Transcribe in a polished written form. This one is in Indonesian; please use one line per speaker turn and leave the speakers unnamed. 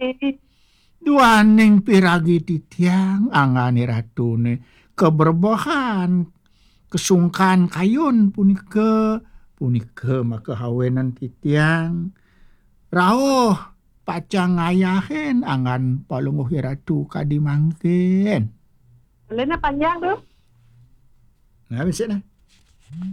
Duaning piragi titiang angane ratune keberbohan kesungkan kayun punika makahawenan titiang rawuh pacang ngayahin angan palungguh ratu kadimangkin.
Lena panjang tuh.
Nah, bisa nah.